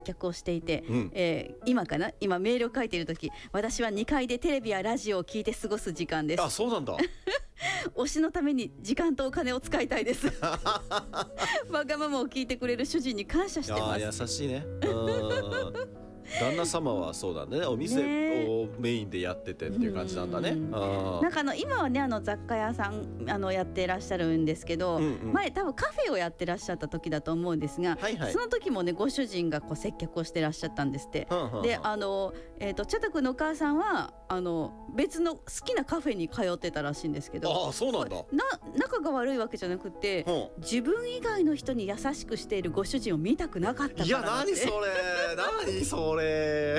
客をしていて、今メールを書いている時、私は2階でテレビやラジオを聞いて過ごす時間です。 あ、そうなんだ。 推しのために時間とお金を使いたいですわがままを聞いてくれる主人に感謝してます。 優しいね。旦那様はそうだね、お店をメインでやっててっていう感じなんだね。 なんか今はね雑貨屋さんやってらっしゃるんですけど、前多分カフェをやってらっしゃった時だと思うんですが、その時もねご主人が接客をしてらっしゃったんですって。で茶太のお母さんは別の好きなカフェに通ってたらしいんですけど、 あ、そうなんだ。 仲が悪いわけじゃなくて、自分以外の人に優しくしているご主人を見たくなかったからって。 いや、何それ何それ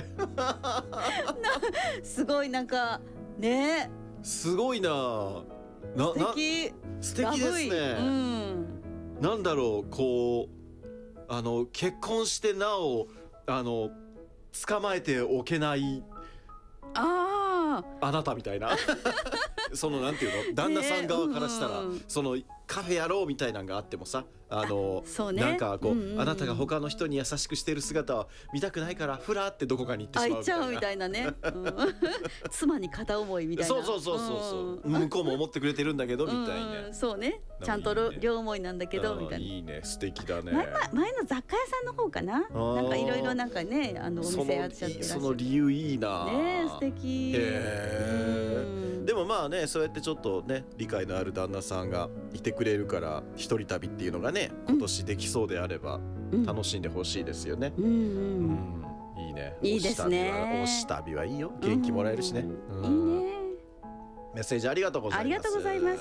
すごいなんかね、 すごいな。 素敵ですね。なんだろう、こう結婚してなお捕まえておけないあなたみたいなそのなんていうの、旦那さん側からしたら、そのカフェやろうみたいなのがあってもさ、なんかこう、あなたが他の人に優しくしている姿は見たくないからふらってどこかに行ってしまうみたいな、 行っちゃうみたいなね、妻に片思いみたいな。 そう向こうも思ってくれてるんだけどみたいな。 そうね、ちゃんと両思いなんだけどみたいな。 いいね、素敵だね。 前の雑貨屋さんの方かな、なんかいろいろなんかねお店やっちゃってらっしゃる。 その理由いいなね、素敵。 でもまあね、そうやってちょっとね理解のある旦那さんがいてくれるから一人旅っていうのがね今年できそうであれば楽しんでほしいですよね。いいね。 いいですね。 推し旅はいいよ、元気もらえるしね。いいね。メッセージありがとうございます。 ありがとうございます。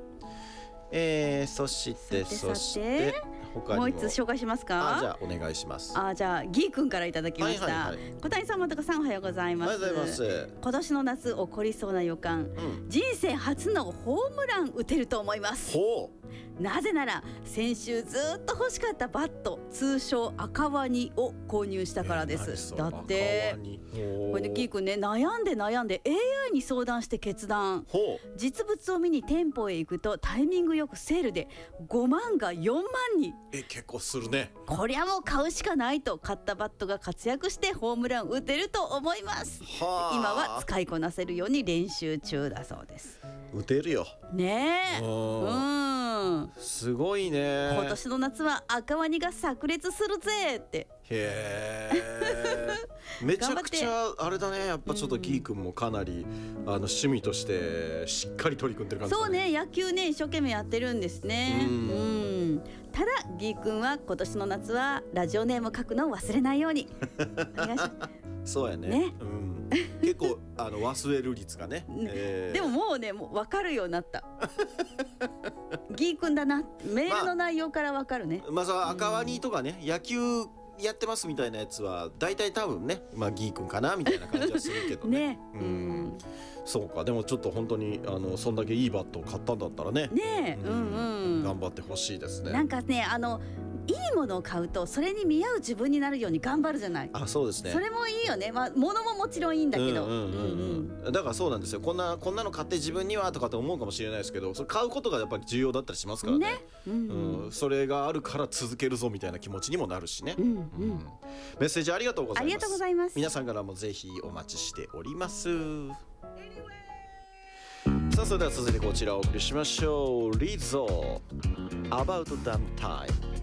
そして他にもう一つ紹介しますか。 じゃあお願いします。 じゃあギーくんからいただきました。小谷さん、またかさん、おはようございます。 おはようございます。 今年の夏起こりそうな予感、人生初のホームラン打てると思います。なぜなら先週ずっと欲しかったバット、通称赤ワニを購入したからです。だってこれでギーくんね、悩んで AI に相談して決断。実物を見に店舗へ行くとタイミングよくセールで5万が4万に。 結構するね。 こりゃもう買うしかないと、買ったバットが活躍してホームラン打てると思います。今は使いこなせるように練習中だそうです。 打てるよねえ。 すごいね。 今年の夏は赤ワニが炸裂するぜって。 めちゃくちゃあれだね。やっぱちょっとギーくんもかなり趣味としてしっかり取り組んでる感じだね。そうね、 野球ね一生懸命やってるんですね。ただギーくんは今年の夏はラジオネーム書くのを忘れないようにお願いします。 そうやね。結構忘れる率がね。 でももうね、もう分かるようになったギーくんだな、メールの内容から分かるね。 赤ワニとかね、野球やってますみたいなやつは大体多分ね、ギーくんかなみたいな感じはするけどね。そうか。でもちょっと本当にそんだけいいバットを買ったんだったらね、頑張ってほしいですね。なんかね、いいものを買うとそれに見合う自分になるように頑張るじゃない。そうですね。それもいいよね。物ももちろんいいんだけど、だからそうなんですよ。こんなの買って自分にはとかって思うかもしれないですけど、それ買うことがやっぱり重要だったりしますからね。それがあるから続けるぞみたいな気持ちにもなるしね。メッセージありがとうございます。ありがとうございます。皆さんからもぜひお待ちしております。さあ、それでは続いてこちらをお送りしましょう。リゾー About Damn Time。